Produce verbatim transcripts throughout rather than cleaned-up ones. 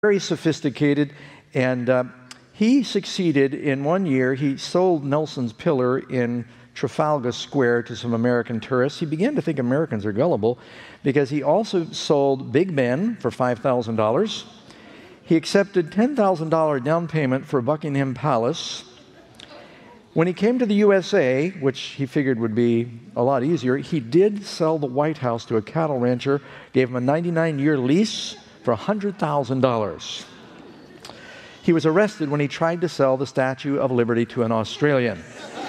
very sophisticated, and uh, he succeeded in one year. He sold Nelson's Pillar in Trafalgar Square to some American tourists. He began to think Americans are gullible because he also sold Big Ben for five thousand dollars. He accepted ten thousand dollars down payment for Buckingham Palace. When he came to the U S A, which he figured would be a lot easier, he did sell the White House to a cattle rancher, gave him a ninety-nine year lease for one hundred thousand dollars. He was arrested when he tried to sell the Statue of Liberty to an Australian.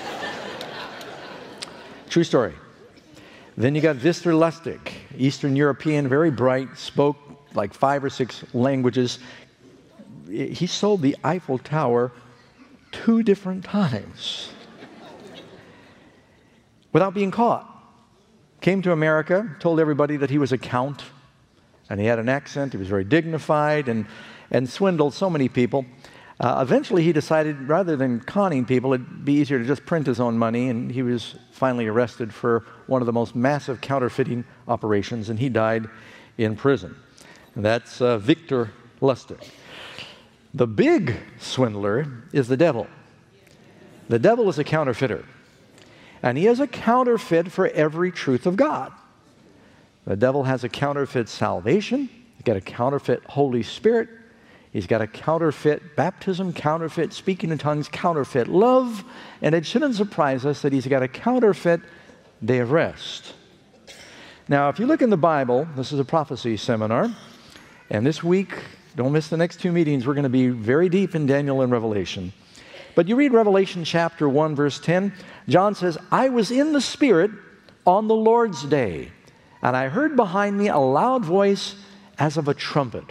True story. Then you got Victor Lustig, Eastern European, very bright, spoke like five or six languages. He sold the Eiffel Tower two different times without being caught. Came to America, told everybody that he was a count, and he had an accent, he was very dignified, and, and swindled so many people. Uh, eventually he decided, rather than conning people, it'd be easier to just print his own money, and he was finally arrested for one of the most massive counterfeiting operations, and he died in prison. And that's uh, Victor Lustig. The big swindler is the devil. The devil is a counterfeiter, and he has a counterfeit for every truth of God. The devil has a counterfeit salvation. He's got a counterfeit Holy Spirit. He's got a counterfeit baptism, counterfeit speaking in tongues, counterfeit love, and it shouldn't surprise us that he's got a counterfeit day of rest. Now, if you look in the Bible, this is a prophecy seminar, and this week, don't miss the next two meetings, we're going to be very deep in Daniel and Revelation. But you read Revelation chapter one, verse ten, John says, I was in the Spirit on the Lord's day, and I heard behind me a loud voice as of a trumpet.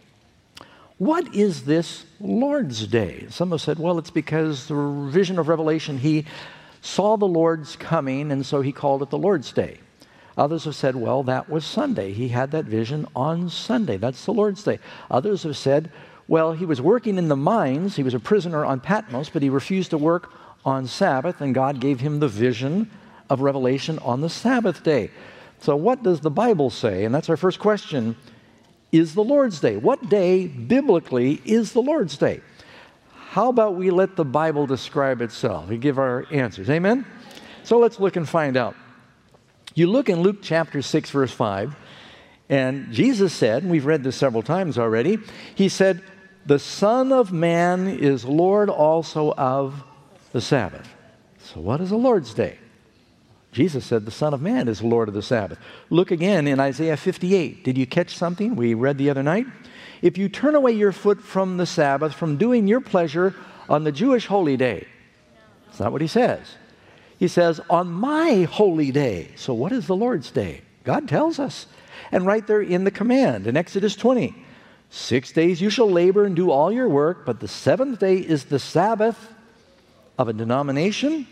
What is this Lord's Day? Some have said, well, it's because the vision of Revelation, he saw the Lord's coming, and so he called it the Lord's Day. Others have said, well, that was Sunday. He had that vision on Sunday. That's the Lord's Day. Others have said, well, he was working in the mines. He was a prisoner on Patmos, but he refused to work on Sabbath, and God gave him the vision of Revelation on the Sabbath day. So what does the Bible say? And that's our first question. Is the Lord's Day? What day, biblically, is the Lord's Day? How about we let the Bible describe itself? We give our answers. Amen? So let's look and find out. You look in Luke chapter six, verse five, and Jesus said, and we've read this several times already, he said, the Son of Man is Lord also of the Sabbath. So what is the Lord's Day? Jesus said the Son of Man is Lord of the Sabbath. Look again in Isaiah fifty-eight. Did you catch something we read the other night? If you turn away your foot from the Sabbath, from doing your pleasure on the Jewish holy day. That's not what he says. He says, on my holy day. So what is the Lord's Day? God tells us. And right there in the command, in Exodus twenty, six days you shall labor and do all your work, but the seventh day is the Sabbath of a denomination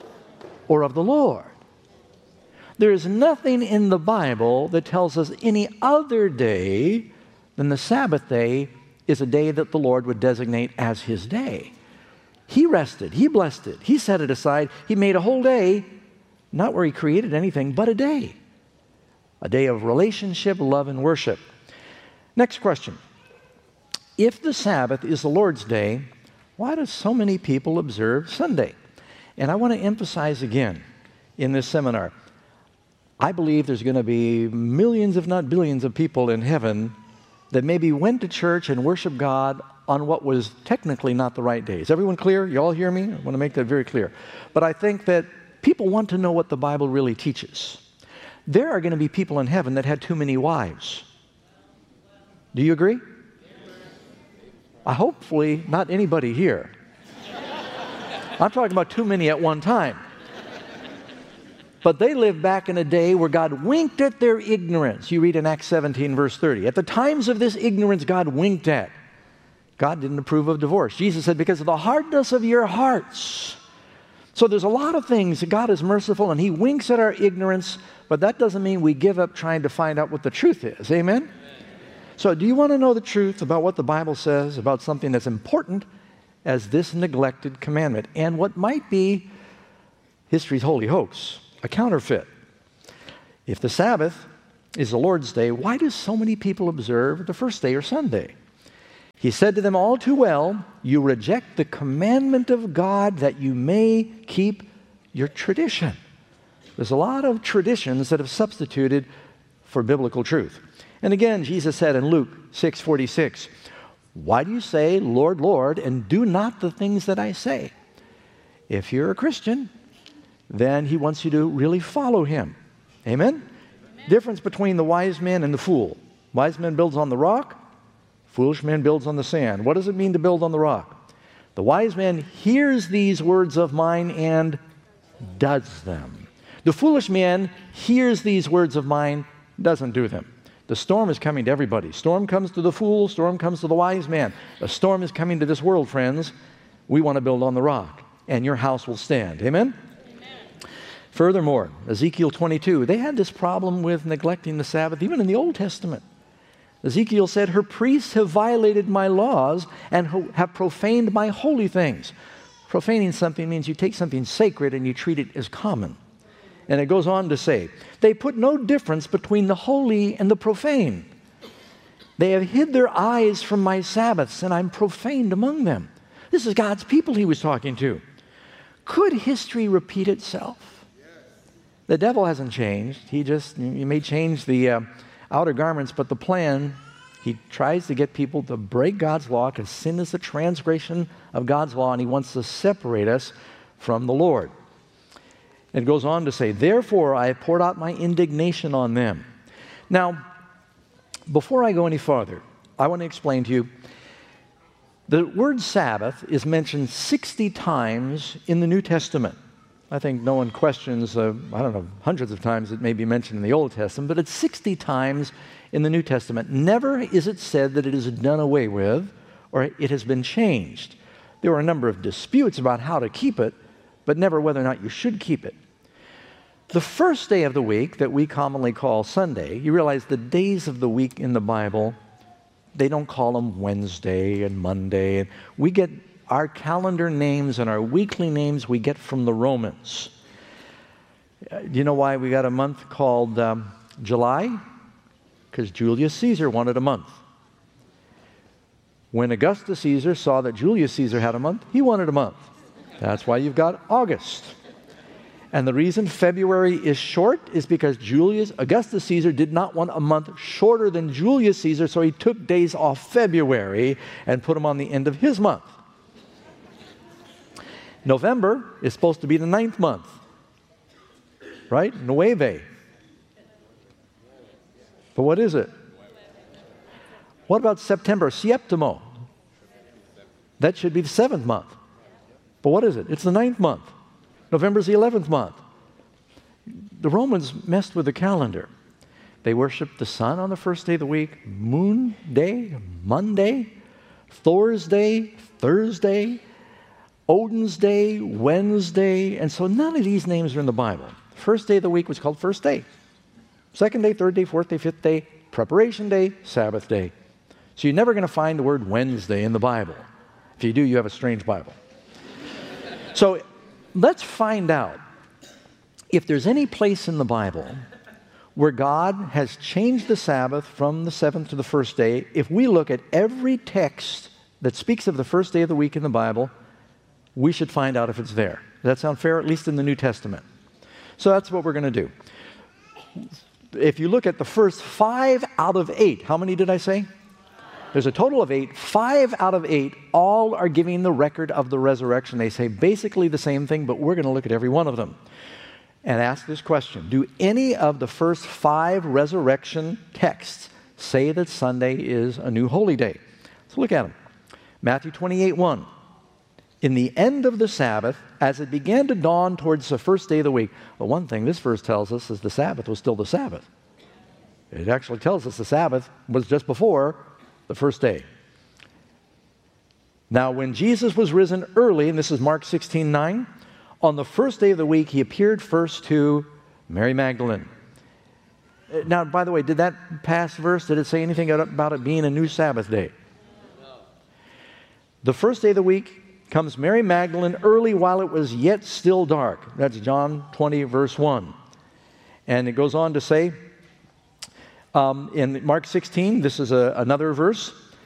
or of the Lord. There is nothing in the Bible that tells us any other day than the Sabbath day is a day that the Lord would designate as his day. He rested. He blessed it. He set it aside. He made a whole day, not where he created anything, but a day. A day of relationship, love, and worship. Next question. If the Sabbath is the Lord's day, why do so many people observe Sunday? And I want to emphasize again in this seminar, I believe there's going to be millions, if not billions, of people in heaven that maybe went to church and worshiped God on what was technically not the right day. Is everyone clear? You all hear me? I want to make that very clear. But I think that people want to know what the Bible really teaches. There are going to be people in heaven that had too many wives. Do you agree? Uh, hopefully not anybody here. I'm talking about too many at one time. But they lived back in a day where God winked at their ignorance. You read in Acts seventeen, verse thirty. At the times of this ignorance, God winked at. God didn't approve of divorce. Jesus said, because of the hardness of your hearts. So there's a lot of things that God is merciful, and he winks at our ignorance, but that doesn't mean we give up trying to find out what the truth is. Amen? Amen. So do you want to know the truth about what the Bible says about something that's important as this neglected commandment and what might be history's holy hoax? A counterfeit. If the Sabbath is the Lord's Day, why do so many people observe the first day or Sunday? He said to them, all too well, you reject the commandment of God that you may keep your tradition. There's a lot of traditions that have substituted for biblical truth. And again, Jesus said in Luke six forty-six, why do you say, Lord, Lord, and do not the things that I say? If you're a Christian, then he wants you to really follow him. Amen? Amen? Difference between the wise man and the fool. Wise man builds on the rock. Foolish man builds on the sand. What does it mean to build on the rock? The wise man hears these words of mine and does them. The foolish man hears these words of mine, doesn't do them. The storm is coming to everybody. Storm comes to the fool, storm comes to the wise man. The storm is coming to this world, friends. We want to build on the rock, and your house will stand. Amen? Amen. Furthermore, Ezekiel twenty-two, they had this problem with neglecting the Sabbath, even in the Old Testament. Ezekiel said, her priests have violated my laws and have profaned my holy things. Profaning something means you take something sacred and you treat it as common. And it goes on to say, they put no difference between the holy and the profane. They have hid their eyes from my Sabbaths, and I'm profaned among them. This is God's people he was talking to. Could history repeat itself? The devil hasn't changed. He just, he may change the uh, outer garments, but the plan, he tries to get people to break God's law, because sin is a transgression of God's law, and he wants to separate us from the Lord. It goes on to say, therefore I have poured out my indignation on them. Now, before I go any farther, I want to explain to you, the word Sabbath is mentioned sixty times in the New Testament. I think no one questions, uh, I don't know, hundreds of times it may be mentioned in the Old Testament, but it's sixty times in the New Testament. Never is it said that it is done away with or it has been changed. There were a number of disputes about how to keep it, but never whether or not you should keep it. The first day of the week that we commonly call Sunday, you realize the days of the week in the Bible, they don't call them Wednesday and Monday. And we get our calendar names and our weekly names we get from the Romans. Uh, do you know why we got a month called um, July? Because Julius Caesar wanted a month. When Augustus Caesar saw that Julius Caesar had a month, he wanted a month. That's why you've got August. And the reason February is short is because Julius, Augustus Caesar did not want a month shorter than Julius Caesar, so he took days off February and put them on the end of his month. November is supposed to be the ninth month, right? Nueve. But what is it? What about September? Septimo. That should be the seventh month. But what is it? It's the ninth month. November's the eleventh month. The Romans messed with the calendar. They worshiped the sun on the first day of the week, moon day, Monday, Thor's day, Thursday, Odin's day, Wednesday, and so none of these names are in the Bible. First day of the week was called first day. Second day, third day, fourth day, fifth day, preparation day, Sabbath day. So you're never going to find the word Wednesday in the Bible. If you do, you have a strange Bible. So let's find out if there's any place in the Bible where God has changed the Sabbath from the seventh to the first day. If we look at every text that speaks of the first day of the week in the Bible, we should find out if it's there. Does that sound fair? At least in the New Testament. So that's what we're going to do. If you look at the first five out of eight, how many did I say? There's a total of eight. Five out of eight, all are giving the record of the resurrection. They say basically the same thing, but we're going to look at every one of them and ask this question. Do any of the first five resurrection texts say that Sunday is a new holy day? Let's look at them. Matthew twenty-eight one. In the end of the Sabbath, as it began to dawn towards the first day of the week. Well, one thing this verse tells us is the Sabbath was still the Sabbath. It actually tells us the Sabbath was just before the first day. Now, when Jesus was risen early, and this is Mark sixteen nine, on the first day of the week, he appeared first to Mary Magdalene. Now, by the way, did that past verse, did it say anything about it being a new Sabbath day? No. The first day of the week comes Mary Magdalene early while it was yet still dark. That's John twenty, verse one. And it goes on to say, um, in Mark sixteen, this is a, another verse.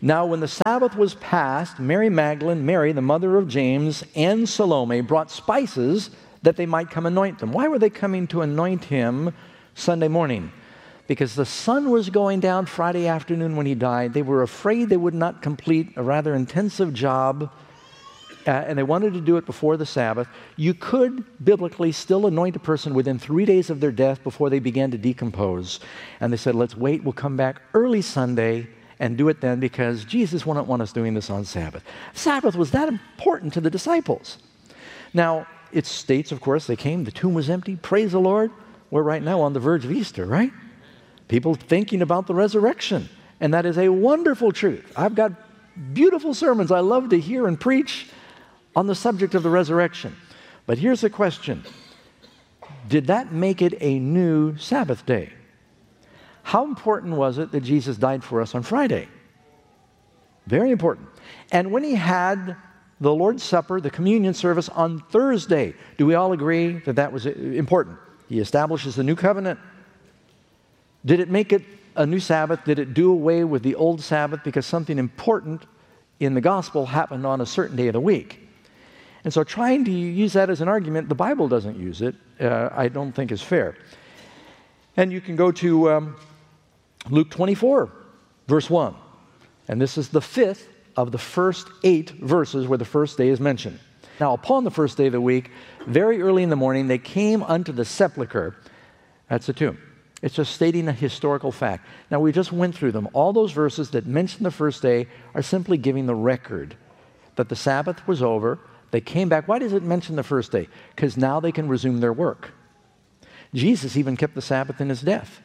Now when the Sabbath was past, Mary Magdalene, Mary, the mother of James, and Salome brought spices that they might come anoint them. Why were they coming to anoint him Sunday morning? Because the sun was going down Friday afternoon when he died. They were afraid they would not complete a rather intensive job, uh, and they wanted to do it before the Sabbath. You could, biblically, still anoint a person within three days of their death before they began to decompose. And they said, let's wait, we'll come back early Sunday and do it then, because Jesus wouldn't want us doing this on Sabbath. Sabbath was that important to the disciples. Now, it states, of course, they came, the tomb was empty, praise the Lord. We're right now on the verge of Easter, right? People thinking about the resurrection, and that is a wonderful truth. I've got beautiful sermons I love to hear and preach on the subject of the resurrection. But here's the question. Did that make it a new Sabbath day? How important was it that Jesus died for us on Friday? Very important. And when he had the Lord's Supper, the communion service on Thursday, do we all agree that that was important? He establishes the new covenant. Did it make it a new Sabbath? Did it do away with the old Sabbath because something important in the gospel happened on a certain day of the week? And so trying to use that as an argument, the Bible doesn't use it, uh, I don't think is fair. And you can go to um, Luke twenty-four, verse one. And this is the fifth of the first eight verses where the first day is mentioned. Now, upon the first day of the week, very early in the morning, they came unto the sepulchre. That's the tomb. It's just stating a historical fact. Now, we just went through them. All those verses that mention the first day are simply giving the record that the Sabbath was over. They came back. Why does it mention the first day? Because now they can resume their work. Jesus even kept the Sabbath in his death.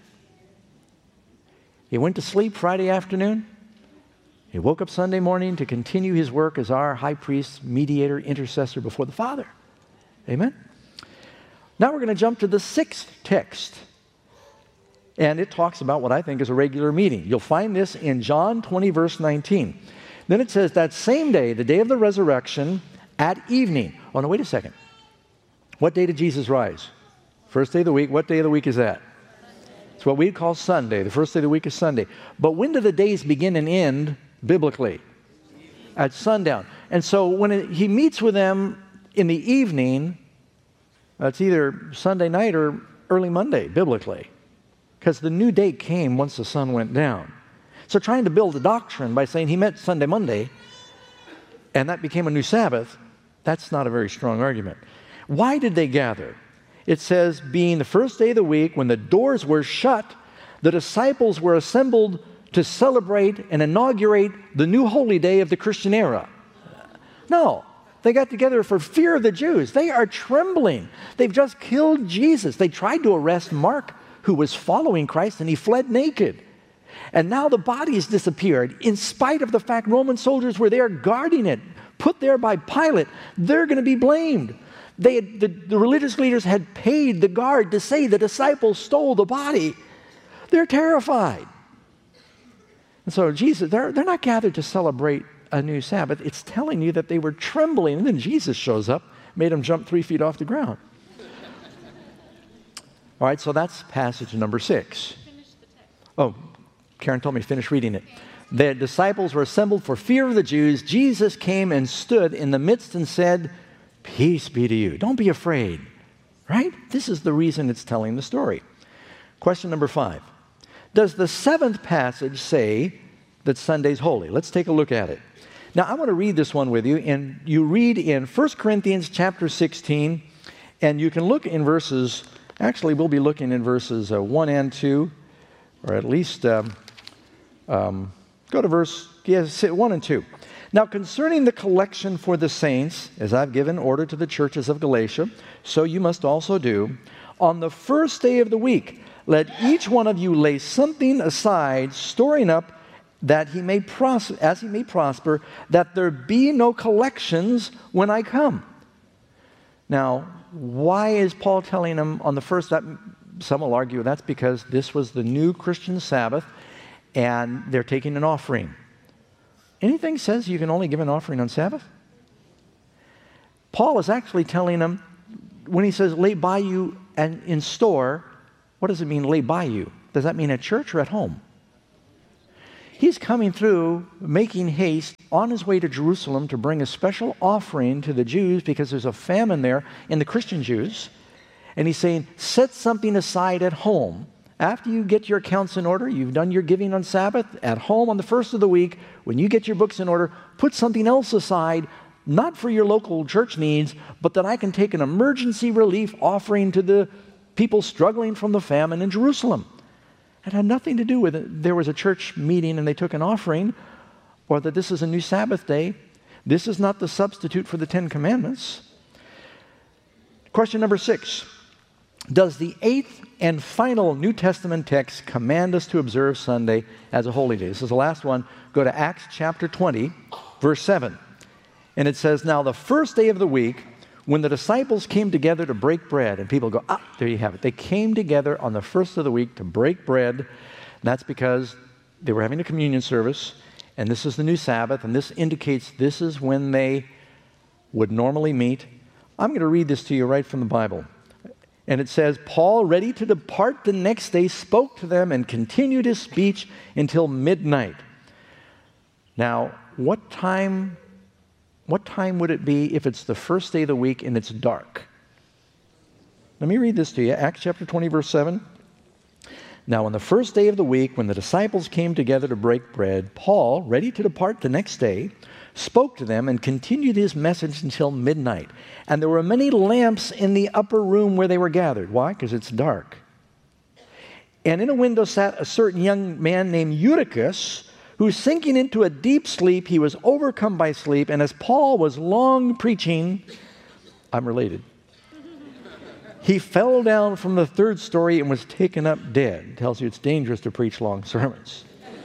He went to sleep Friday afternoon. He woke up Sunday morning to continue his work as our high priest, mediator, intercessor before the Father. Amen? Now we're going to jump to the sixth text. And it talks about what I think is a regular meeting. You'll find this in John twenty, verse nineteen. Then it says, that same day, the day of the resurrection, at evening. Oh, no, wait a second. What day did Jesus rise? First day of the week. What day of the week is that? It's what we call Sunday. The first day of the week is Sunday. But when do the days begin and end biblically? At sundown. And so when it, he meets with them in the evening, that's either Sunday night or early Monday, biblically. Because the new day came once the sun went down. So trying to build a doctrine by saying he met Sunday, Monday, and that became a new Sabbath, that's not a very strong argument. Why did they gather? It says, being the first day of the week, when the doors were shut, the disciples were assembled to celebrate and inaugurate the new holy day of the Christian era. No, they got together for fear of the Jews. They are trembling. They've just killed Jesus. They tried to arrest Mark, who was following Christ, and he fled naked. And now the body has disappeared, in spite of the fact Roman soldiers were there guarding it, put there by Pilate. They're going to be blamed. They had, the, the religious leaders had paid the guard to say the disciples stole the body. They're terrified. And so Jesus, they're, they're not gathered to celebrate a new Sabbath. It's telling you that they were trembling. And then Jesus shows up, made them jump three feet off the ground. All right, so that's passage number six. Oh, Karen told me to finish reading it. The disciples were assembled for fear of the Jews. Jesus came and stood in the midst and said, peace be to you. Don't be afraid, right? This is the reason it's telling the story. Question number five. Does the seventh passage say that Sunday's holy? Let's take a look at it. Now, I want to read this one with you, and you read in First Corinthians chapter sixteen, and you can look in verses, actually we'll be looking in verses uh, one and two, or at least um, um, go to verse yes, one and two. Now, concerning the collection for the saints, as I've given order to the churches of Galatia, so you must also do, on the first day of the week, let each one of you lay something aside, storing up that he may pros- as he may prosper, that there be no collections when I come. Now, why is Paul telling them on the first? That, some will argue that's because this was the new Christian Sabbath, and they're taking an offering. Anything says you can only give an offering on Sabbath? Paul is actually telling them, when he says lay by you and in store, what does it mean lay by you? Does that mean at church or at home? he's coming through, making haste on his way to Jerusalem to bring a special offering to the Jews because there's a famine there in the Christian Jews. And he's saying, set something aside at home. After you get your accounts in order, you've done your giving on Sabbath, at home on the first of the week, when you get your books in order, put something else aside, not for your local church needs, but that I can take an emergency relief offering to the people struggling from the famine in Jerusalem. It had nothing to do with it. There was a church meeting and they took an offering, or that this is a new Sabbath day. This is not the substitute for the Ten Commandments. Question number six. Does the eighth and final New Testament text command us to observe Sunday as a holy day? This is the last one. Go to Acts chapter twenty, verse seven. And it says, now the first day of the week, when the disciples came together to break bread, and people go, ah, there you have it. They came together on the first of the week to break bread. And that's because they were having a communion service, and this is the new Sabbath, and this indicates this is when they would normally meet. I'm going to read this to you right from the Bible. And it says, Paul, ready to depart the next day, spoke to them and continued his speech until midnight. Now, what time, what time would it be if it's the first day of the week and it's dark? Let me read this to you. Acts chapter twenty, verse seven. Now, on the first day of the week, when the disciples came together to break bread, Paul, ready to depart the next day, spoke to them and continued his message until midnight. And there were many lamps in the upper room where they were gathered. Why? Because it's dark. And in a window sat a certain young man named Eutychus, who, sinking into a deep sleep, he was overcome by sleep. And as Paul was long preaching, I'm related, he fell down from the third story and was taken up dead. Tells you it's dangerous to preach long sermons.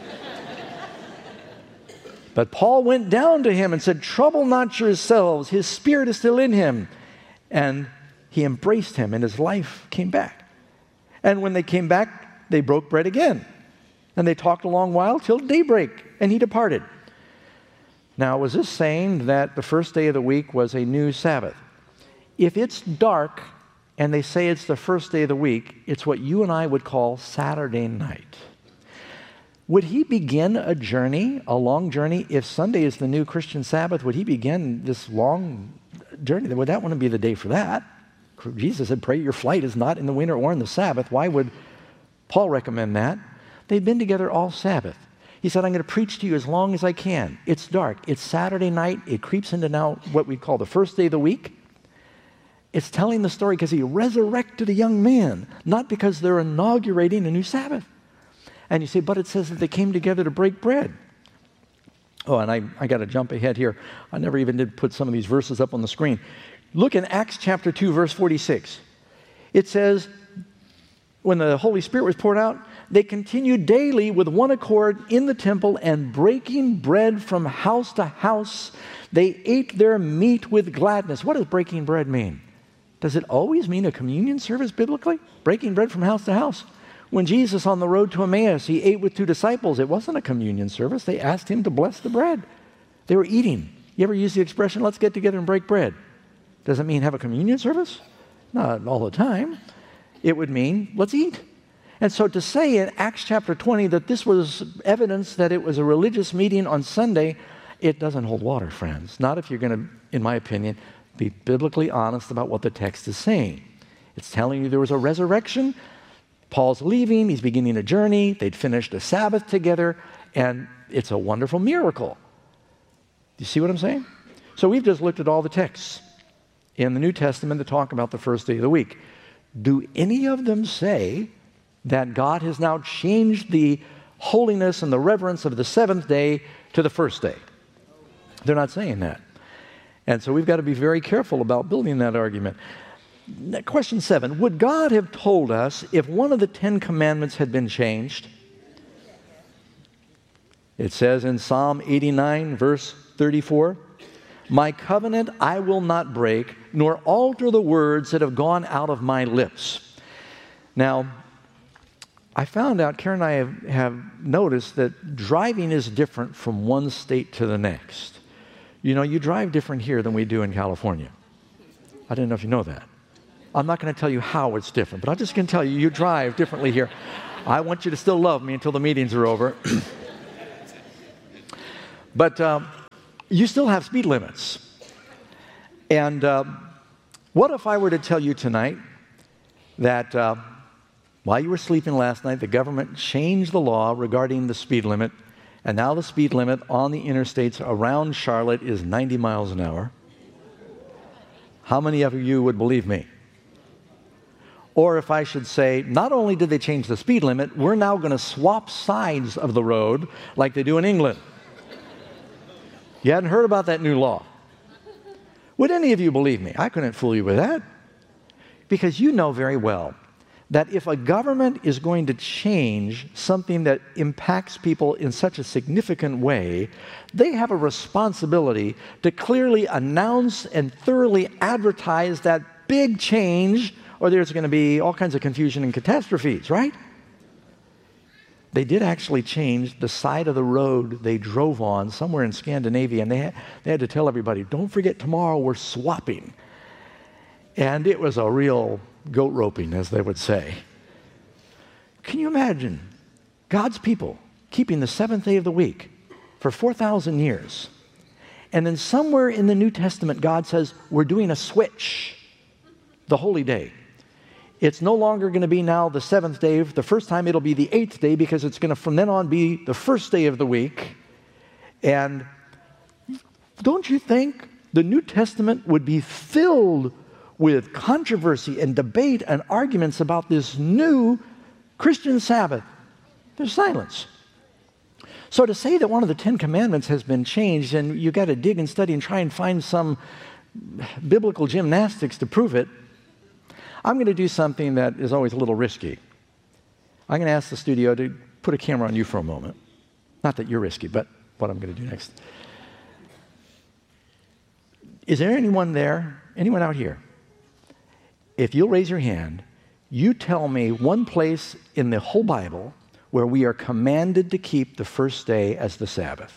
But Paul went down to him and said, trouble not yourselves, his spirit is still in him. And he embraced him, and his life came back. And when they came back, they broke bread again. And they talked a long while till daybreak, and he departed. Now, was this saying that the first day of the week was a new Sabbath? If it's dark and they say it's the first day of the week, it's what you and I would call Saturday night. Would he begin a journey, a long journey? If Sunday is the new Christian Sabbath, would he begin this long journey? Would that want to be the day for that? Jesus said, pray your flight is not in the winter or in the Sabbath. Why would Paul recommend that? They'd been together all Sabbath. He said, I'm going to preach to you as long as I can. It's dark. It's Saturday night. It creeps into now what we call the first day of the week. It's telling the story because he resurrected a young man, not because they're inaugurating a new Sabbath. And you say, but it says that they came together to break bread. Oh, and I, I got to jump ahead here. I never even did put some of these verses up on the screen. Look in Acts chapter two, verse forty-six. It says, when the Holy Spirit was poured out, they continued daily with one accord in the temple and breaking bread from house to house. They ate their meat with gladness. What does breaking bread mean? Does it always mean a communion service biblically? Breaking bread from house to house. When Jesus on the road to Emmaus, he ate with two disciples. It wasn't a communion service. They asked him to bless the bread. They were eating. You ever use the expression, let's get together and break bread? Does it mean have a communion service? Not all the time. It would mean, let's eat. And so to say in Acts chapter twenty that this was evidence that it was a religious meeting on Sunday, it doesn't hold water, friends. Not if you're going to, in my opinion, be biblically honest about what the text is saying. It's telling you there was a resurrection. Paul's leaving, he's beginning a journey, they'd finished a Sabbath together, and it's a wonderful miracle. Do you see what I'm saying? So we've just looked at all the texts in the New Testament that talk about the first day of the week. Do any of them say that God has now changed the holiness and the reverence of the seventh day to the first day? They're not saying that. And so we've got to be very careful about building that argument. Question seven, would God have told us if one of the Ten Commandments had been changed? It says in Psalm eighty-nine, verse thirty-four, my covenant I will not break, nor alter the words that have gone out of my lips. Now, I found out, Karen and I have, have noticed that driving is different from one state to the next. You know, you drive different here than we do in California. I didn't know if you know that. I'm not going to tell you how it's different, but I'm just going to tell you, you drive differently here. I want you to still love me until the meetings are over. But um, you still have speed limits. And uh, what if I were to tell you tonight that uh, while you were sleeping last night, the government changed the law regarding the speed limit, and now the speed limit on the interstates around Charlotte is ninety miles an hour? How many of you would believe me? Or if I should say, not only did they change the speed limit, we're now going to swap sides of the road like they do in England. You hadn't heard about that new law. Would any of you believe me? I couldn't fool you with that. Because you know very well that if a government is going to change something that impacts people in such a significant way, they have a responsibility to clearly announce and thoroughly advertise that big change, or there's going to be all kinds of confusion and catastrophes, right? They did actually change the side of the road they drove on somewhere in Scandinavia, and they had, they had to tell everybody, don't forget tomorrow we're swapping. And it was a real goat roping, as they would say. Can you imagine God's people keeping the seventh day of the week for four thousand years, and then somewhere in the New Testament God says, we're doing a switch, the holy day. It's no longer going to be now the seventh day. The first time it'll be the eighth day, because it's going to from then on be the first day of the week. And don't you think the New Testament would be filled with controversy and debate and arguments about this new Christian Sabbath? There's silence. So to say that one of the Ten Commandments has been changed, and you've got to dig and study and try and find some biblical gymnastics to prove it, I'm going to do something that is always a little risky. I'm going to ask the studio to put a camera on you for a moment. Not that you're risky, but what I'm going to do next. Is there anyone there, anyone out here? If you'll raise your hand, you tell me one place in the whole Bible where we are commanded to keep the first day as the Sabbath.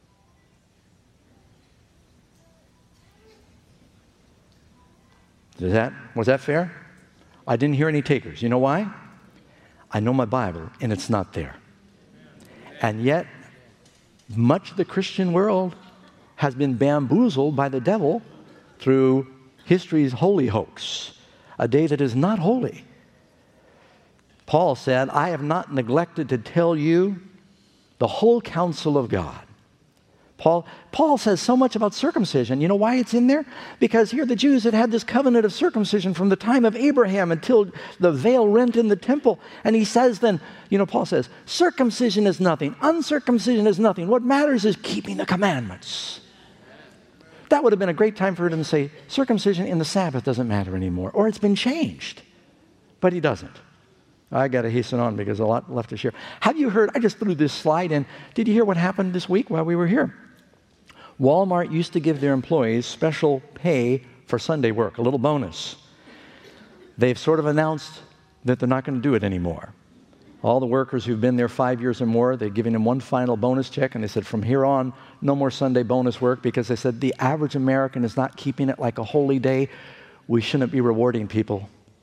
Is that, was that fair? I didn't hear any takers. You know why? I know my Bible, and it's not there. And yet, much of the Christian world has been bamboozled by the devil through history's holy hoax, a day that is not holy. Paul said, I have not neglected to tell you the whole counsel of God. Paul, Paul says so much about circumcision. You know why it's in there? Because here the Jews had had this covenant of circumcision from the time of Abraham until the veil rent in the temple. And he says then, you know, Paul says, circumcision is nothing. Uncircumcision is nothing. What matters is keeping the commandments. That would have been a great time for him to say, circumcision in the Sabbath doesn't matter anymore, or it's been changed. But he doesn't. I got to hasten on because a lot left to share. Have you heard, I just threw this slide in. Did you hear what happened this week while we were here? Walmart used to give their employees special pay for Sunday work, a little bonus. They've sort of announced that they're not going to do it anymore. All the workers who've been there five years or more, they're giving them one final bonus check, and they said from here on, no more Sunday bonus work, because they said the average American is not keeping it like a holy day. We shouldn't be rewarding people.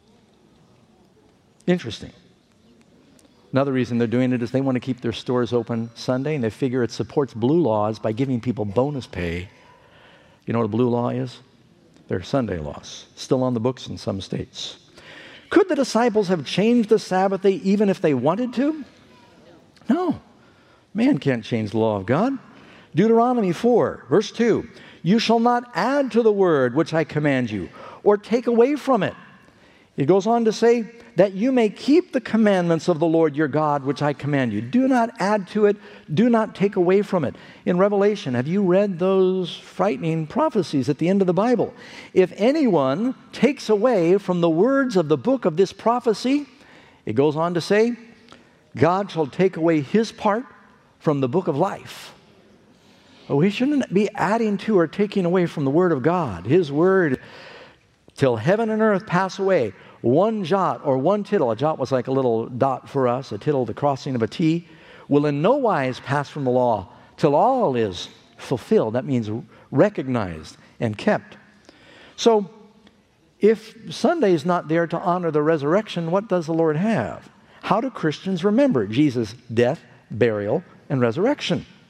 Interesting. Another reason they're doing it is they want to keep their stores open Sunday, and they figure it supports blue laws by giving people bonus pay. You know what a blue law is? They're Sunday laws, still on the books in some states. Could the disciples have changed the Sabbath day even if they wanted to? No. Man can't change the law of God. Deuteronomy four, verse two, you shall not add to the word which I command you, or take away from it. It goes on to say, that you may keep the commandments of the Lord your God, which I command you. Do not add to it. Do not take away from it. In Revelation, have you read those frightening prophecies at the end of the Bible? If anyone takes away from the words of the book of this prophecy, it goes on to say, God shall take away his part from the book of life. Oh, we shouldn't be adding to or taking away from the word of God. His word, till heaven and earth pass away, one jot or one tittle, a jot was like a little dot for us, a tittle, the crossing of a T, will in no wise pass from the law till all is fulfilled. That means recognized and kept. So if Sunday is not there to honor the resurrection, what does the Lord have? How do Christians remember Jesus' death, burial, and resurrection?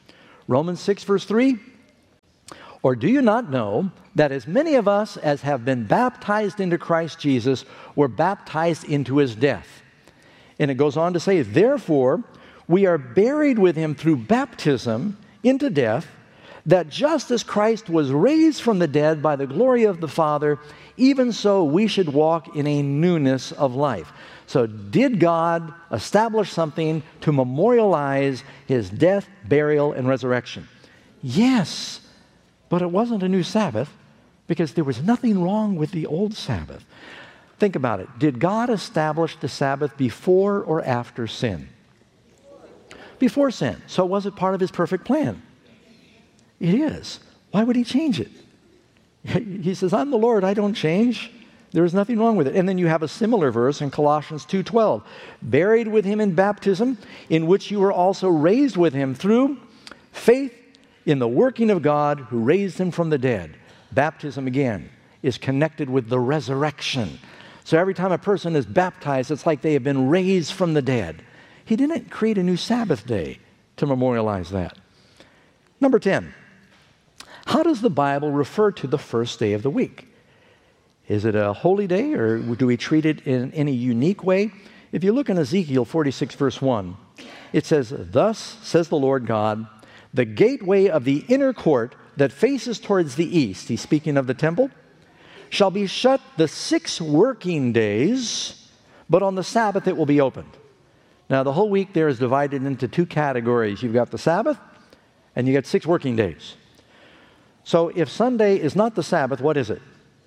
Romans six, verse three, or do you not know that as many of us as have been baptized into Christ Jesus were baptized into his death? And it goes on to say, therefore, we are buried with him through baptism into death, that just as Christ was raised from the dead by the glory of the Father, even so we should walk in a newness of life. So did God establish something to memorialize his death, burial, and resurrection? Yes, but it wasn't a new Sabbath because there was nothing wrong with the old Sabbath. Think about it. Did God establish the Sabbath before or after sin? Before sin. So was it part of his perfect plan? It is. Why would he change it? He says, I'm the Lord, I don't change. There is nothing wrong with it. And then you have a similar verse in Colossians two twelve. Buried with him in baptism, in which you were also raised with him through faith in the working of God who raised him from the dead. Baptism, again, is connected with the resurrection. So every time a person is baptized, it's like they have been raised from the dead. He didn't create a new Sabbath day to memorialize that. Number ten. How does the Bible refer to the first day of the week? Is it a holy day, or do we treat it in any unique way? If you look in Ezekiel forty-six, verse one, it says, thus says the Lord God, the gateway of the inner court that faces towards the east, he's speaking of the temple, shall be shut the six working days, but on the Sabbath it will be opened. Now, the whole week there is divided into two categories. You've got the Sabbath, and you got six working days. So if Sunday is not the Sabbath, what is it?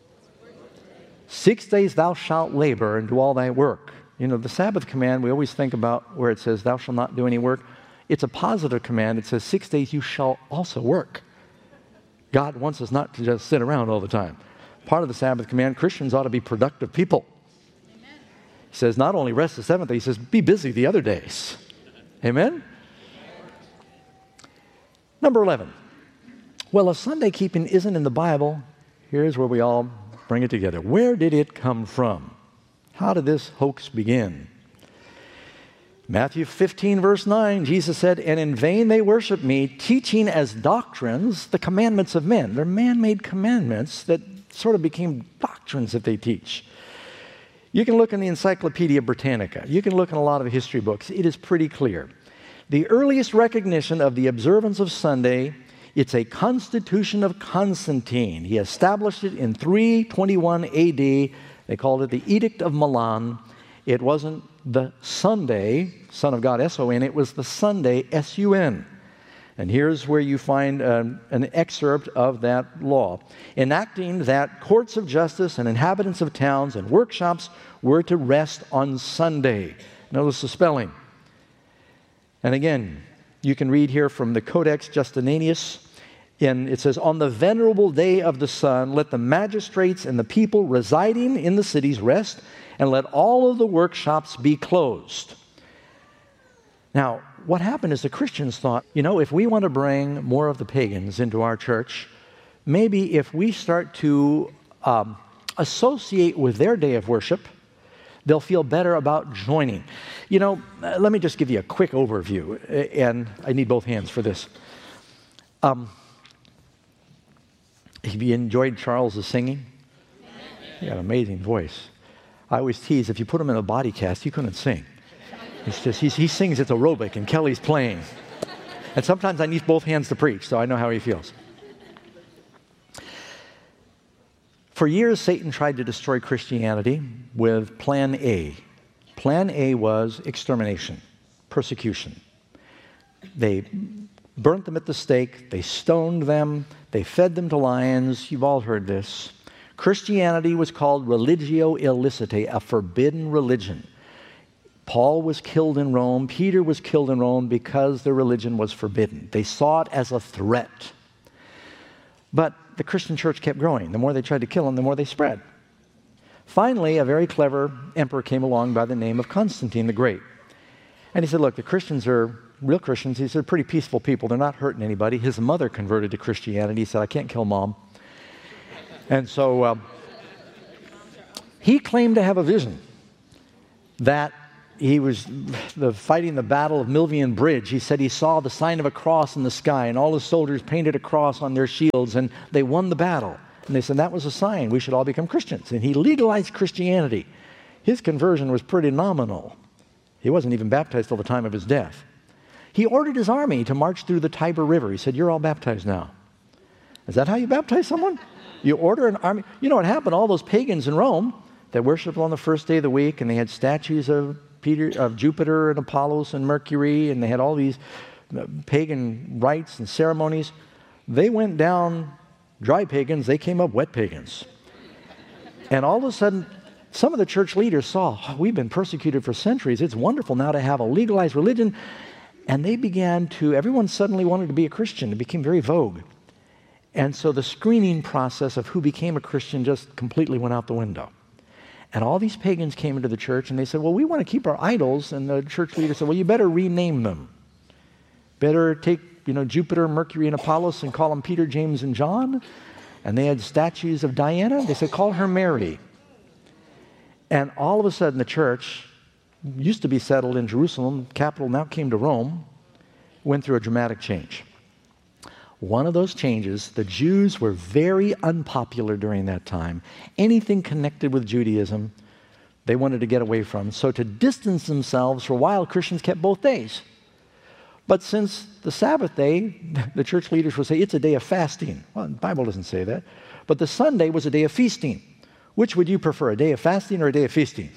Six days thou shalt labor and do all thy work. You know, the Sabbath command, we always think about where it says thou shalt not do any work. It's a positive command. It says six days you shall also work. God wants us not to just sit around all the time. Part of the Sabbath command, Christians ought to be productive people. Amen. He says not only rest the seventh day, he says be busy the other days. Amen? Number eleven. Well, if Sunday keeping isn't in the Bible, here's where we all bring it together. Where did it come from? How did this hoax begin? Matthew fifteen, verse nine, Jesus said, and in vain they worship me, teaching as doctrines the commandments of men. They're man-made commandments that sort of became doctrines that they teach. You can look in the Encyclopedia Britannica. You can look in a lot of history books. It is pretty clear. The earliest recognition of the observance of Sunday, it's a constitution of Constantine. He established it in three twenty-one A D. They called it the Edict of Milan. It wasn't the Sunday, Son of God, S O N. It was the Sunday, S U N. And here's where you find um, an excerpt of that law. Enacting that courts of justice and inhabitants of towns and workshops were to rest on Sunday. Notice the spelling. And again, you can read here from the Codex Justinanius. And it says, on the venerable day of the sun, let the magistrates and the people residing in the cities rest, and let all of the workshops be closed. Now, what happened is the Christians thought, you know, if we want to bring more of the pagans into our church, maybe if we start to um, associate with their day of worship, they'll feel better about joining. You know, uh, let me just give you a quick overview, and I need both hands for this. Um, have you enjoyed Charles' singing? He got an amazing voice. I always tease, if you put him in a body cast, he couldn't sing. It's just, he's, he sings, it's aerobic, and Kelly's playing. And sometimes I need both hands to preach, so I know how he feels. For years, Satan tried to destroy Christianity with Plan A. Plan A was extermination, persecution. They burnt them at the stake, they stoned them, they fed them to lions. You've all heard this. Christianity was called religio illicitae, a forbidden religion. Paul was killed in Rome, Peter was killed in Rome because their religion was forbidden. They saw it as a threat. But the Christian church kept growing. The more they tried to kill them, the more they spread. Finally, a very clever emperor came along by the name of Constantine the Great. And he said, look, the Christians are real Christians. He said, pretty peaceful people. They're not hurting anybody. His mother converted to Christianity. He said, I can't kill mom. And so um, he claimed to have a vision that he was the, fighting the Battle of Milvian Bridge. He said he saw the sign of a cross in the sky, and all the soldiers painted a cross on their shields, and they won the battle. And they said that was a sign we should all become Christians. And he legalized Christianity. His conversion was pretty nominal. He wasn't even baptized till the time of his death. He ordered his army to march through the Tiber River. He said, "You're all baptized now." Is that how you baptize someone? You order an army. You know what happened? All those pagans in Rome that worshiped on the first day of the week, and they had statues of Peter, of Jupiter and Apollos and Mercury, and they had all these pagan rites and ceremonies. They went down dry pagans. They came up wet pagans. And all of a sudden, some of the church leaders saw, oh, we've been persecuted for centuries. It's wonderful now to have a legalized religion. And they began to, everyone suddenly wanted to be a Christian. It became very vogue. And so the screening process of who became a Christian just completely went out the window. And all these pagans came into the church and they said, well, we want to keep our idols. And the church leader said, well, you better rename them. Better take, you know, Jupiter, Mercury, and Apollos and call them Peter, James, and John. And they had statues of Diana. They said, call her Mary. And all of a sudden the church, used to be settled in Jerusalem, capital now came to Rome, went through a dramatic change. One of those changes, the Jews were very unpopular during that time. Anything connected with Judaism, they wanted to get away from. So to distance themselves, for a while, Christians kept both days. But since the Sabbath day, the church leaders would say, it's a day of fasting. Well, the Bible doesn't say that. But the Sunday was a day of feasting. Which would you prefer, a day of fasting or a day of feasting?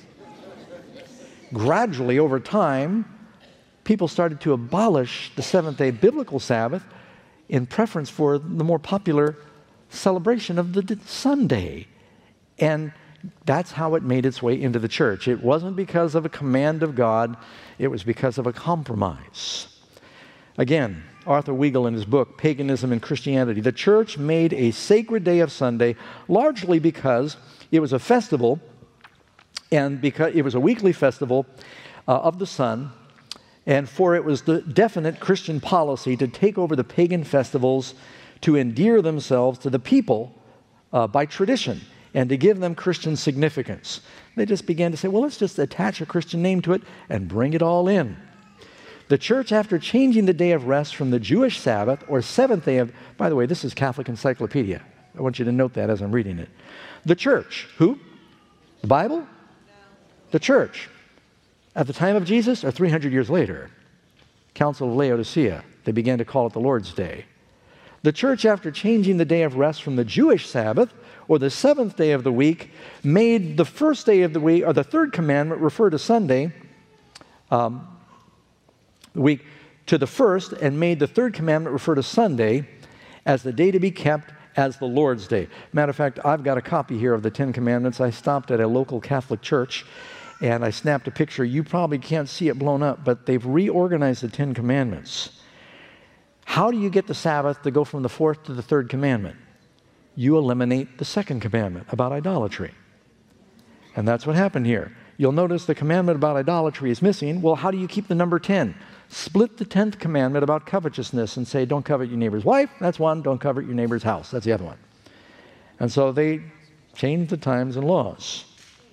Gradually, over time, people started to abolish the seventh-day biblical Sabbath in preference for the more popular celebration of the Sunday. And that's how it made its way into the church. It wasn't because of a command of God. It was because of a compromise. Again, Arthur Weigel in his book, Paganism and Christianity, the church made a sacred day of Sunday largely because it was a festival, and because it was a weekly festival uh, of the sun, and for it was the definite Christian policy to take over the pagan festivals, to endear themselves to the people uh, by tradition, and to give them Christian significance. They just began to say, well, let's just attach a Christian name to it and bring it all in. The church, after changing the day of rest from the Jewish Sabbath, or seventh day of, by the way, this is Catholic Encyclopedia. I want you to note that as I'm reading it. The church, who? The Bible? No. The church. At the time of Jesus or three hundred years later? Council of Laodicea. They began to call it the Lord's Day. The church, after changing the day of rest from the Jewish Sabbath, or the seventh day of the week, made the first day of the week, or the third commandment, refer to Sunday, um, the week to the first, and made the third commandment refer to Sunday as the day to be kept as the Lord's Day. Matter of fact, I've got a copy here of the Ten Commandments. I stopped at a local Catholic church and I snapped a picture. You probably can't see it blown up, but they've reorganized the Ten Commandments. How do you get the Sabbath to go from the fourth to the third commandment? You eliminate the second commandment about idolatry. And that's what happened here. You'll notice the commandment about idolatry is missing. Well, how do you keep the number ten? Split the tenth commandment about covetousness and say, don't covet your neighbor's wife. That's one. Don't covet your neighbor's house. That's the other one. And so they changed the times and laws.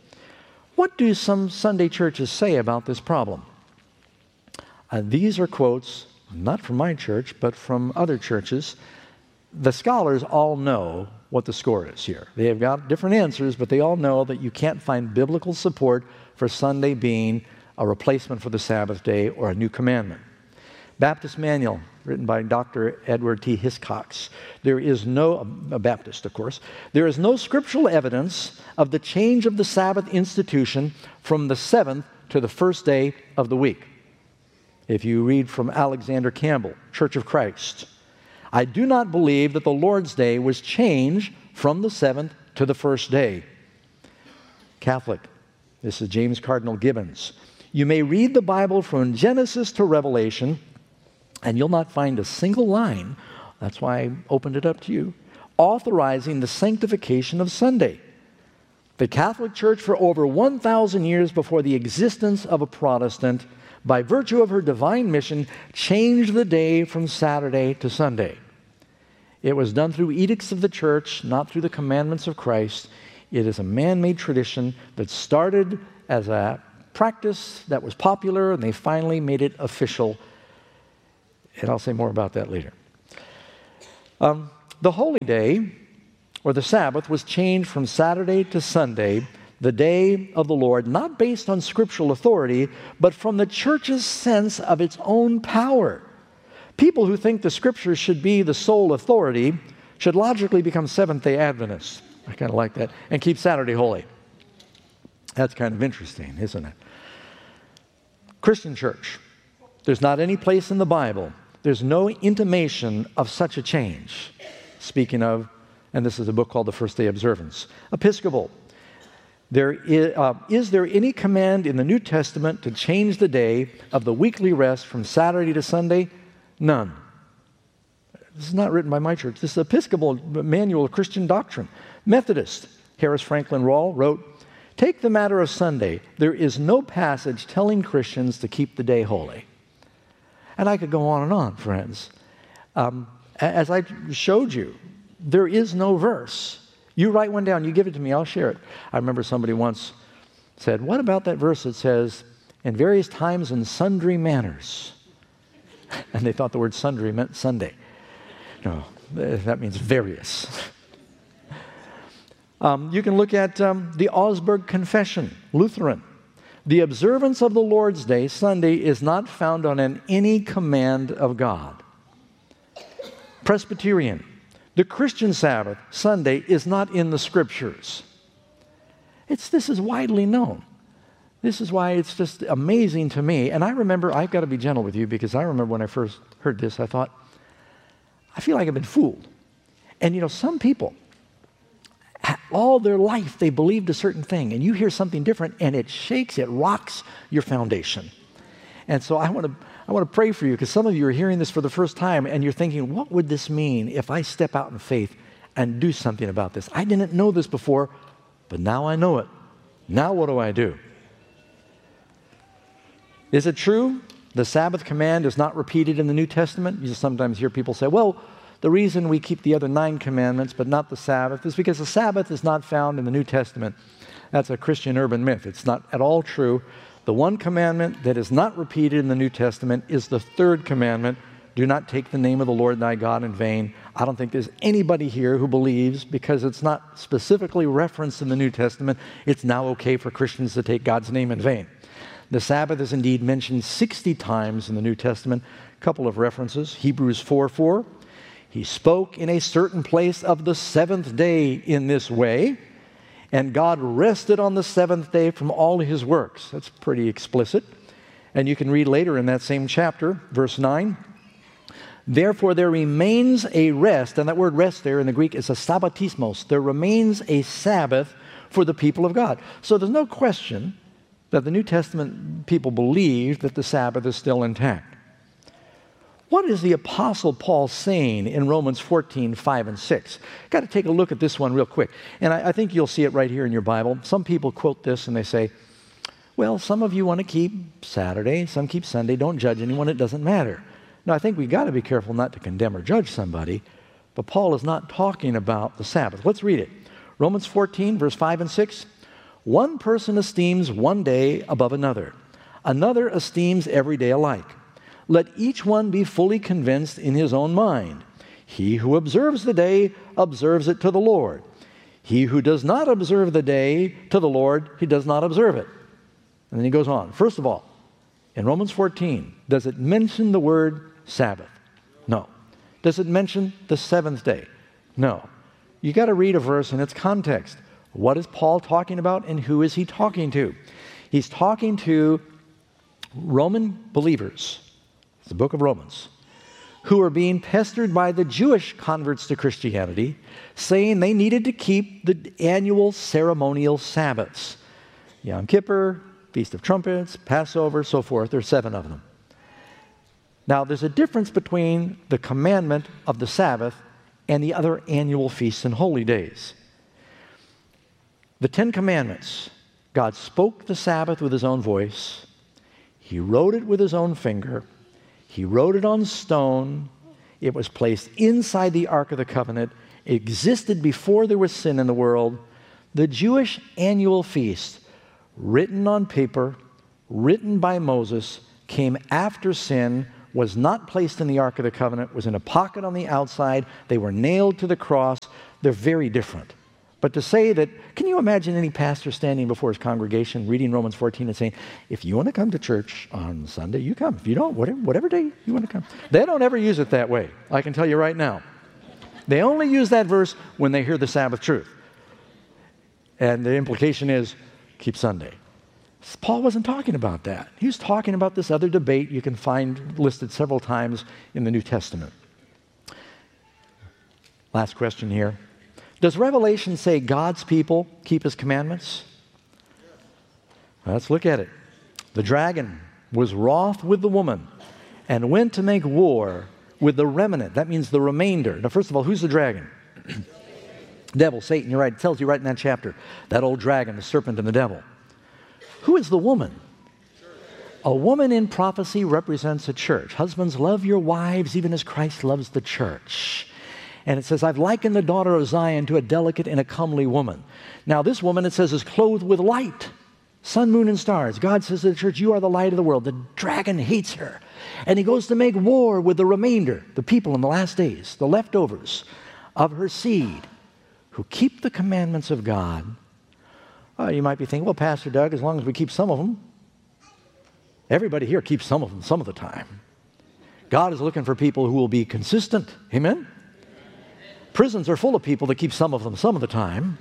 What do some Sunday churches say about this problem? Uh, these are quotes, not from my church, but from other churches. The scholars all know what the score is here. They have got different answers, but they all know that you can't find biblical support for Sunday being a replacement for the Sabbath day or a new commandment. Baptist Manual, written by Doctor Edward T. Hiscox. There is no, a Baptist of course, there is no scriptural evidence of the change of the Sabbath institution from the seventh to the first day of the week. If you read from Alexander Campbell, Church of Christ, I do not believe that the Lord's Day was changed from the seventh to the first day. Catholic, this is James Cardinal Gibbons. You may read the Bible from Genesis to Revelation, and you'll not find a single line, that's why I opened it up to you, authorizing the sanctification of Sunday. The Catholic Church, for over one thousand years before the existence of a Protestant, by virtue of her divine mission, changed the day from Saturday to Sunday. It was done through edicts of the church, not through the commandments of Christ. It is a man-made tradition that started as a practice that was popular, and they finally made it official. And I'll say more about that later. Um, the holy day, or the Sabbath, was changed from Saturday to Sunday, the day of the Lord, not based on scriptural authority, but from the church's sense of its own power. People who think the scriptures should be the sole authority should logically become Seventh-day Adventists. I kind of like that. And keep Saturday holy. That's kind of interesting, isn't it? Christian church. There's not any place in the Bible. There's no intimation of such a change. Speaking of, and this is a book called The First Day Observance. Episcopal. There is, uh, is there any command in the New Testament to change the day of the weekly rest from Saturday to Sunday? None. This is not written by my church. This is Episcopal Manual of Christian Doctrine. Methodist, Harris Franklin Rawle wrote, "Take the matter of Sunday. There is no passage telling Christians to keep the day holy." And I could go on and on, friends. Um, as I showed you, there is no verse. You write one down, you give it to me, I'll share it. I remember somebody once said, "What about that verse that says, in various times and sundry manners?" And they thought the word sundry meant Sunday. No, that means various. um, you can look at um, the Augsburg Confession, Lutheran. The observance of the Lord's Day, Sunday, is not found on an, any command of God. Presbyterian. The Christian Sabbath, Sunday, is not in the Scriptures. It's, this is widely known. This is why it's just amazing to me. And I remember, I've got to be gentle with you, because I remember when I first heard this, I thought, I feel like I've been fooled. And you know, some people, all their life, they believed a certain thing, and you hear something different, and it shakes, it rocks your foundation. And so I want to I want to pray for you, because some of you are hearing this for the first time, and you're thinking, what would this mean if I step out in faith and do something about this? I didn't know this before, but now I know it. Now what do I do? Is it true the Sabbath command is not repeated in the New Testament? You sometimes hear people say, well, the reason we keep the other nine commandments but not the Sabbath is because the Sabbath is not found in the New Testament. That's a Christian urban myth. It's not at all true. The one commandment that is not repeated in the New Testament is the third commandment. Do not take the name of the Lord thy God in vain. I don't think there's anybody here who believes, because it's not specifically referenced in the New Testament, it's now okay for Christians to take God's name in vain. The Sabbath is indeed mentioned sixty times in the New Testament. A couple of references. Hebrews four four. He spoke in a certain place of the seventh day in this way, and God rested on the seventh day from all his works. That's pretty explicit. And you can read later in that same chapter, verse nine. Therefore there remains a rest, and that word rest there in the Greek is a sabbatismos. There remains a Sabbath for the people of God. So there's no question that the New Testament people believe that the Sabbath is still intact. What is the Apostle Paul saying in Romans fourteen, five and six? Got to take a look at this one real quick. And I, I think you'll see it right here in your Bible. Some people quote this and they say, well, some of you want to keep Saturday, some keep Sunday. Don't judge anyone. It doesn't matter. Now, I think we've got to be careful not to condemn or judge somebody, but Paul is not talking about the Sabbath. Let's read it. Romans fourteen, verse five and six. One person esteems one day above another. Another esteems every day alike. Let each one be fully convinced in his own mind. He who observes the day observes it to the Lord. He who does not observe the day to the Lord, he does not observe it. And then he goes on. First of all, in Romans fourteen, does it mention the word Sabbath? No. Does it mention the seventh day? No. You got to read a verse in its context. What is Paul talking about, and who is he talking to? He's talking to Roman believers, it's the book of Romans, who are being pestered by the Jewish converts to Christianity, saying they needed to keep the annual ceremonial Sabbaths. Yom Kippur, Feast of Trumpets, Passover, so forth. There's seven of them. Now, there's a difference between the commandment of the Sabbath and the other annual feasts and holy days. The Ten Commandments, God spoke the Sabbath with his own voice. He wrote it with his own finger. He wrote it on stone. It was placed inside the Ark of the Covenant. It existed before there was sin in the world. The Jewish annual feast, written on paper, written by Moses, came after sin, was not placed in the Ark of the Covenant, was in a pocket on the outside. They were nailed to the cross. They're very different. But to say that, can you imagine any pastor standing before his congregation reading Romans fourteen and saying, if you want to come to church on Sunday, you come. If you don't, whatever, whatever day you want to come. They don't ever use it that way. I can tell you right now. They only use that verse when they hear the Sabbath truth. And the implication is, keep Sunday. Paul wasn't talking about that. He was talking about this other debate you can find listed several times in the New Testament. Last question here. Does Revelation say God's people keep His commandments? Let's look at it. The dragon was wroth with the woman and went to make war with the remnant. That means the remainder. Now, first of all, who's the dragon? Devil, Satan, you're right. It tells you right in that chapter. That old dragon, the serpent and the devil. Who is the woman? A woman in prophecy represents a church. Husbands, love your wives even as Christ loves the church. And it says, I've likened the daughter of Zion to a delicate and a comely woman. Now this woman, it says, is clothed with light. Sun, moon, and stars. God says to the church, you are the light of the world. The dragon hates her. And he goes to make war with the remainder, the people in the last days, the leftovers of her seed, who keep the commandments of God. Well, you might be thinking, well, Pastor Doug, as long as we keep some of them. Everybody here keeps some of them some of the time. God is looking for people who will be consistent. Amen? Prisons are full of people that keep some of them some of the time.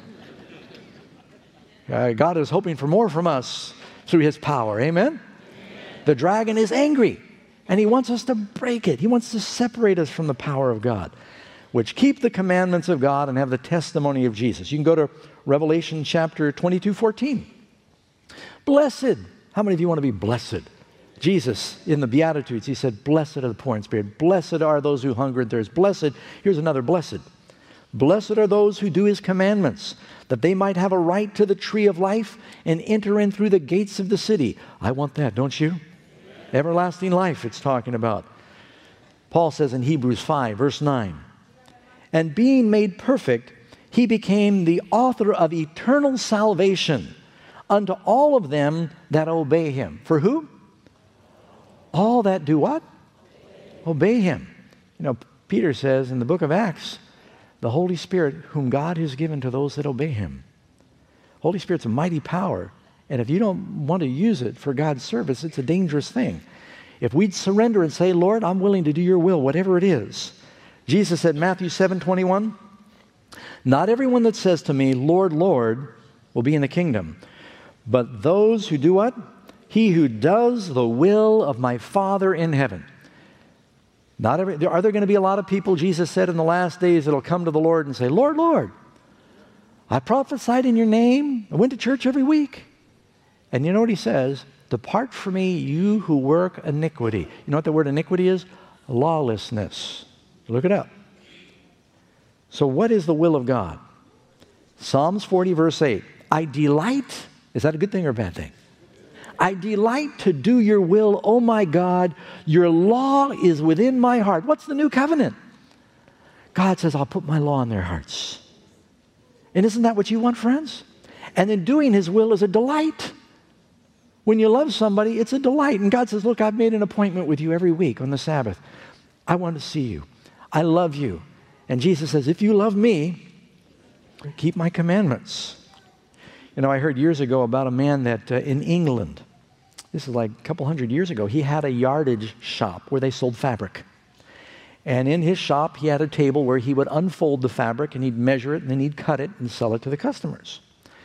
Uh, God is hoping for more from us through His power. Amen? Amen? The dragon is angry, and he wants us to break it. He wants to separate us from the power of God, which keep the commandments of God and have the testimony of Jesus. You can go to Revelation chapter twenty-two, fourteen. Blessed. How many of you want to be blessed? Jesus, in the Beatitudes, He said, blessed are the poor in spirit. Blessed are those who hunger and thirst. Blessed, here's another blessed. Blessed are those who do His commandments, that they might have a right to the tree of life and enter in through the gates of the city. I want that, don't you? Amen. Everlasting life it's talking about. Paul says in Hebrews five, verse nine, and being made perfect, He became the author of eternal salvation unto all of them that obey Him. For who? All that do what? Obey Him. You know, Peter says in the book of Acts, the Holy Spirit whom God has given to those that obey Him. Holy Spirit's a mighty power, and if you don't want to use it for God's service, it's a dangerous thing. If we'd surrender and say, Lord, I'm willing to do your will, whatever it is. Jesus said in Matthew seven twenty-one, not everyone that says to me, Lord, Lord, will be in the kingdom, but those who do what? He who does the will of my Father in heaven. Not every, are there going to be a lot of people, Jesus said, in the last days that will come to the Lord and say, Lord, Lord, I prophesied in your name. I went to church every week. And you know what He says? Depart from me, you who work iniquity. You know what the word iniquity is? Lawlessness. Look it up. So what is the will of God? Psalms forty, verse eight. I delight. Is that a good thing or a bad thing? I delight to do your will, oh my God. Your law is within my heart. What's the new covenant? God says, I'll put my law in their hearts. And isn't that what you want, friends? And then doing His will is a delight. When you love somebody, it's a delight. And God says, look, I've made an appointment with you every week on the Sabbath. I want to see you. I love you. And Jesus says, if you love me, keep my commandments. You know, I heard years ago about a man that uh, in England, this is like a couple hundred years ago, he had a yardage shop where they sold fabric. And in his shop, he had a table where he would unfold the fabric and he'd measure it and then he'd cut it and sell it to the customers.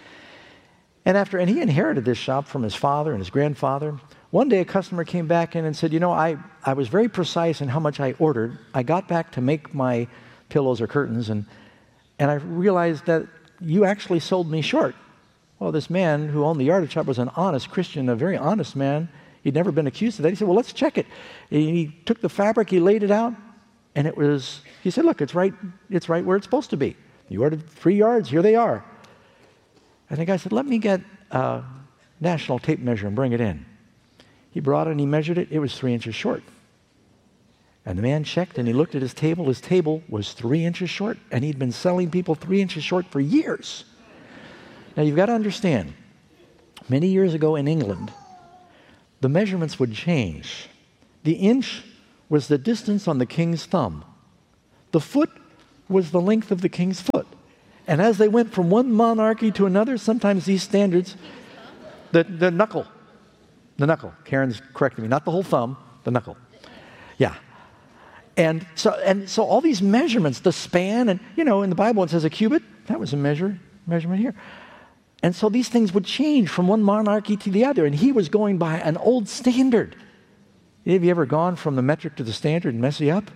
And after, and he inherited this shop from his father and his grandfather. One day a customer came back in and said, you know, I, I was very precise in how much I ordered. I got back to make my pillows or curtains and, and I realized that you actually sold me short. Well, this man who owned the yardage shop was an honest Christian, a very honest man. He'd never been accused of that. He said, well, let's check it. And he took the fabric, he laid it out, and it was, he said, look, it's right, it's right where it's supposed to be. You ordered three yards, here they are. And the guy said, let me get a national tape measure and bring it in. He brought it and he measured it. It was three inches short. And the man checked and he looked at his table. His table was three inches short, and he'd been selling people three inches short for years. Now, you've got to understand, many years ago in England, the measurements would change. The inch was the distance on the king's thumb. The foot was the length of the king's foot. And as they went from one monarchy to another, sometimes these standards, the, the knuckle, the knuckle, Karen's correcting me, not the whole thumb, the knuckle. Yeah. And so, and so all these measurements, the span, and you know, in the Bible it says a cubit, that was a measure, measurement here. And so these things would change from one monarchy to the other, and he was going by an old standard. Have you ever gone from the metric to the standard and mess you up?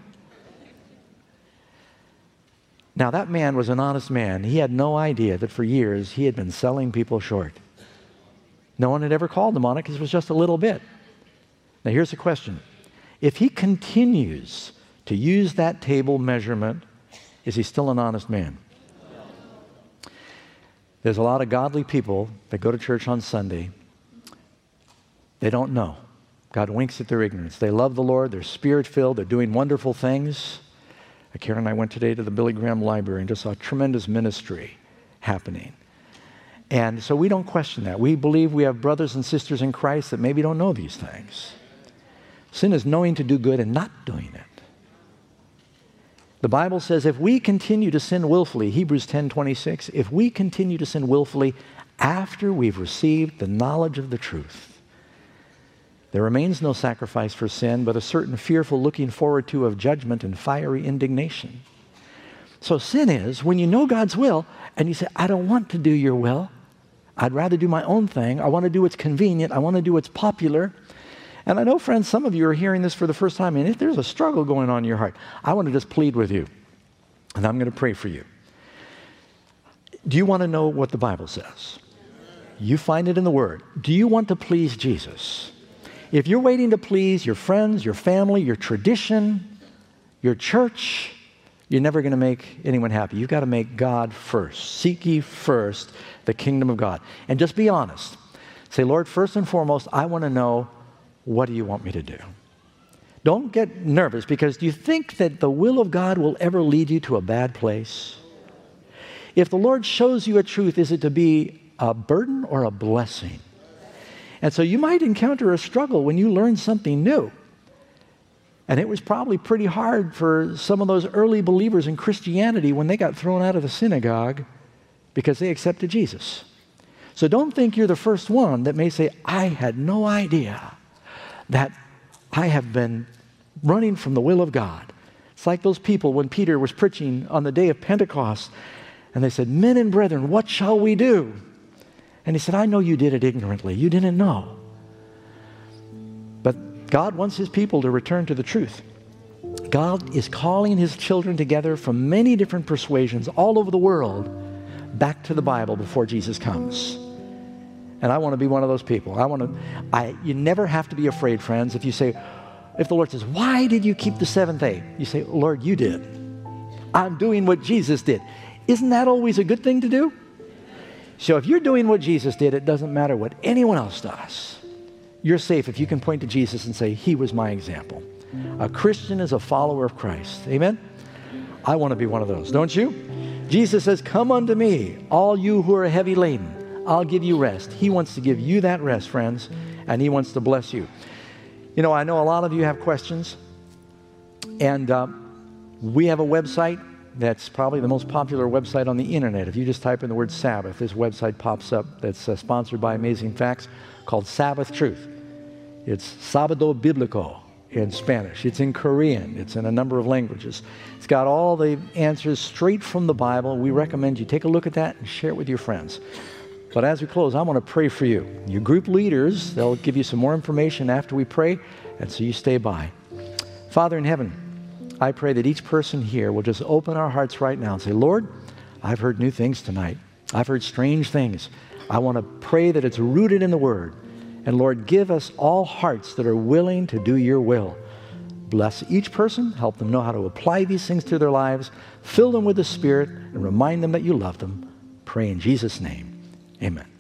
Now that man was an honest man. He had no idea that for years he had been selling people short. No one had ever called him on it because it was just a little bit. Now here's the question. If he continues to use that table measurement, is he still an honest man? There's a lot of godly people that go to church on Sunday. They don't know. God winks at their ignorance. They love the Lord. They're spirit-filled. They're doing wonderful things. Karen and I went today to the Billy Graham Library and just saw tremendous ministry happening. And so we don't question that. We believe we have brothers and sisters in Christ that maybe don't know these things. Sin is knowing to do good and not doing it. The Bible says if we continue to sin willfully, Hebrews ten twenty-six, if we continue to sin willfully after we've received the knowledge of the truth, there remains no sacrifice for sin, but a certain fearful looking forward to of judgment and fiery indignation. So sin is when you know God's will and you say, I don't want to do your will. I'd rather do my own thing. I want to do what's convenient. I want to do what's popular. And I know, friends, some of you are hearing this for the first time, and if there's a struggle going on in your heart, I want to just plead with you, and I'm going to pray for you. Do you want to know what the Bible says? You find it in the Word. Do you want to please Jesus? If you're waiting to please your friends, your family, your tradition, your church, you're never going to make anyone happy. You've got to make God first. Seek ye first the kingdom of God. And just be honest. Say, Lord, first and foremost, I want to know, what do you want me to do? Don't get nervous, because do you think that the will of God will ever lead you to a bad place? If the Lord shows you a truth, is it to be a burden or a blessing? And so you might encounter a struggle when you learn something new. And it was probably pretty hard for some of those early believers in Christianity when they got thrown out of the synagogue because they accepted Jesus. So don't think you're the first one that may say, I had no idea that I have been running from the will of God. It's like those people when Peter was preaching on the day of Pentecost, and they said, men and brethren, what shall we do? And he said, I know you did it ignorantly. You didn't know. But God wants his people to return to the truth. God is calling his children together from many different persuasions all over the world back to the Bible before Jesus comes. And I want to be one of those people. I want to, I, you never have to be afraid, friends. If you say, if the Lord says, why did you keep the seventh day? You say, Lord, you did. I'm doing what Jesus did. Isn't that always a good thing to do? So if you're doing what Jesus did, it doesn't matter what anyone else does. You're safe if you can point to Jesus and say, he was my example. A Christian is a follower of Christ. Amen? I want to be one of those, don't you? Jesus says, come unto me, all you who are heavy laden. I'll give you rest. He wants to give you that rest, friends, and he wants to bless you. You know, I know a lot of you have questions, and uh, we have a website that's probably the most popular website on the internet. If you just type in the word Sabbath, this website pops up that's uh, sponsored by Amazing Facts, called Sabbath Truth. It's Sábado Bíblico in Spanish. It's in Korean. It's in a number of languages. It's got all the answers straight from the Bible. We recommend you take a look at that and share it with your friends. But as we close, I want to pray for you. Your group leaders, they'll give you some more information after we pray, and so you stay by. Father in heaven, I pray that each person here will just open our hearts right now and say, Lord, I've heard new things tonight. I've heard strange things. I want to pray that it's rooted in the Word. And Lord, give us all hearts that are willing to do your will. Bless each person. Help them know how to apply these things to their lives. Fill them with the Spirit and remind them that you love them. Pray in Jesus' name. Amen.